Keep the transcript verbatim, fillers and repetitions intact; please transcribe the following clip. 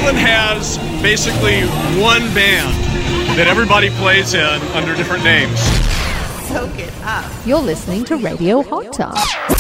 Cleveland has basically one band that everybody plays in under different names. Soak it up. You're listening to Radio Hot Tub.